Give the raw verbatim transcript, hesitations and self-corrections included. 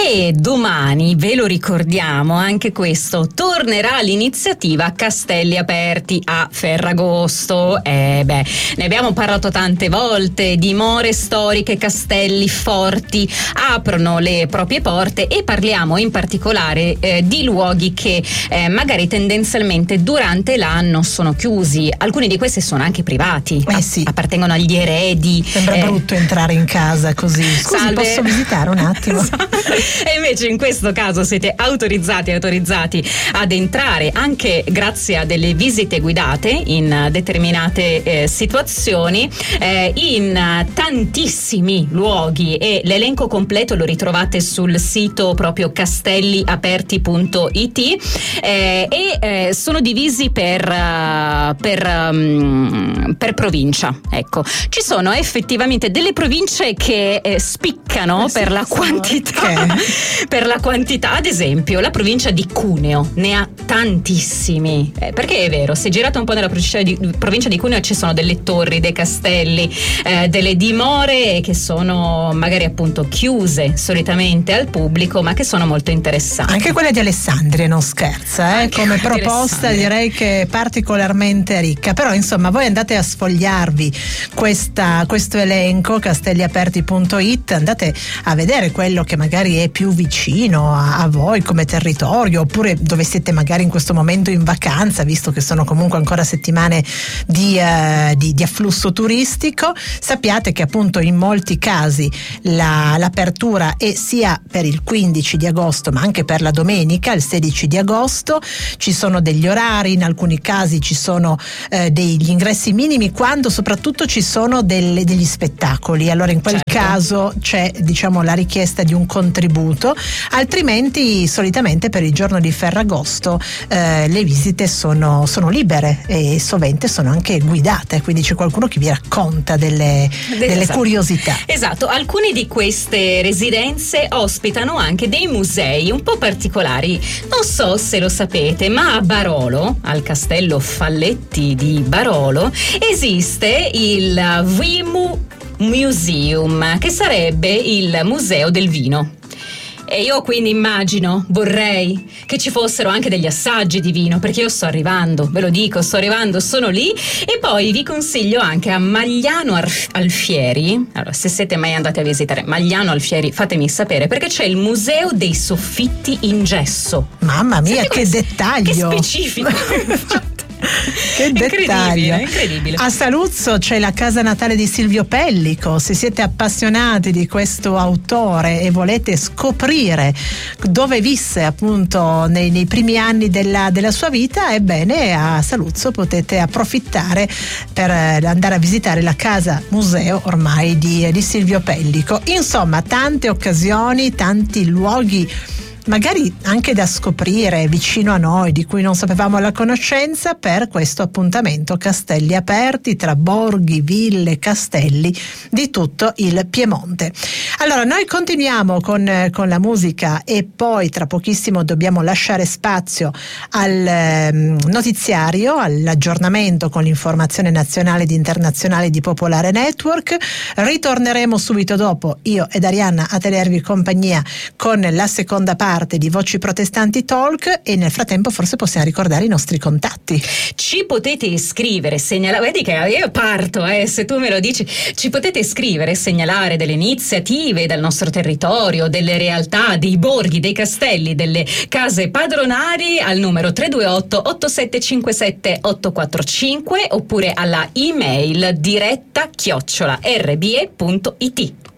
E domani, ve lo ricordiamo, anche questo, tornerà l'iniziativa Castelli Aperti a Ferragosto. Eh beh, ne abbiamo parlato tante volte, dimore storiche, castelli forti aprono le proprie porte, e parliamo in particolare eh, di luoghi che eh, magari tendenzialmente durante l'anno sono chiusi. Alcuni di questi sono anche privati, eh sì. appartengono agli eredi. Sembra eh, brutto entrare in casa così. Scusi, salve. Posso visitare un attimo? E invece in questo caso siete autorizzati autorizzati ad entrare, anche grazie a delle visite guidate in determinate eh, situazioni, eh, in tantissimi luoghi, e l'elenco completo lo ritrovate sul sito proprio castelli aperti punto it, eh, e eh, sono divisi per, uh, per, um, per provincia. Ecco, ci sono effettivamente delle province che eh, spiccano eh, per la quantità per la quantità, ad esempio la provincia di Cuneo ne ha tantissimi, eh, perché è vero, se girate un po' nella provincia di, provincia di Cuneo ci sono delle torri, dei castelli, eh, delle dimore che sono magari appunto chiuse solitamente al pubblico, ma che sono molto interessanti. Anche quella di Alessandria non scherza, eh? Come proposta direi che è particolarmente ricca. Però insomma, voi andate a sfogliarvi questa, questo elenco castelli aperti punto it, andate a vedere quello che magari è più vicino a, a voi come territorio, oppure dove siete magari in questo momento in vacanza, visto che sono comunque ancora settimane di, uh, di, di afflusso turistico. Sappiate che appunto in molti casi la, l'apertura è sia per il quindici di agosto ma anche per la domenica, il sedici di agosto. Ci sono degli orari, in alcuni casi ci sono eh, degli ingressi minimi, quando soprattutto ci sono delle, degli spettacoli. Allora in quel certo. caso c'è, diciamo, la richiesta di un contributo, altrimenti solitamente per il giorno di Ferragosto eh, le visite sono, sono libere e sovente sono anche guidate, quindi c'è qualcuno che vi racconta delle, delle esatto. curiosità. Esatto, alcune di queste residenze ospitano anche dei musei un po' particolari. Non so se lo sapete, ma a Barolo, al castello Falletti di Barolo, esiste il Vimu Museum, che sarebbe il museo del vino. E io quindi immagino, vorrei che ci fossero anche degli assaggi di vino, perché io sto arrivando, ve lo dico, sto arrivando, sono lì. E poi vi consiglio anche a Magliano Alfieri. Allora, se siete mai andati a visitare Magliano Alfieri, fatemi sapere, perché c'è il museo dei soffitti in gesso. Mamma mia, Senti che questo? dettaglio! Che specifico! Che dettaglio! Incredibile, incredibile. A Saluzzo c'è la casa natale di Silvio Pellico. Se siete appassionati di questo autore e volete scoprire dove visse appunto nei, nei primi anni della, della sua vita, ebbene a Saluzzo potete approfittare per andare a visitare la casa museo ormai di, di Silvio Pellico. Insomma, tante occasioni, tanti luoghi magari anche da scoprire vicino a noi, di cui non sapevamo la conoscenza, per questo appuntamento Castelli Aperti, tra borghi, ville, castelli di tutto il Piemonte. Allora noi continuiamo con, con la musica, e poi tra pochissimo dobbiamo lasciare spazio al eh, notiziario, all'aggiornamento con l'informazione nazionale ed internazionale di Popolare Network. Ritorneremo subito dopo, io ed Arianna, a tenervi compagnia con la seconda parte di Voci Protestanti Talk, e nel frattempo forse possiamo ricordare i nostri contatti. Ci potete scrivere, segnalare, vedi che io parto, eh, se tu me lo dici, ci potete scrivere, segnalare delle iniziative dal nostro territorio, delle realtà, dei borghi, dei castelli, delle case padronali al numero tre due otto otto sette cinque sette otto quattro cinque, oppure alla email diretta chiocciola r b e punto it.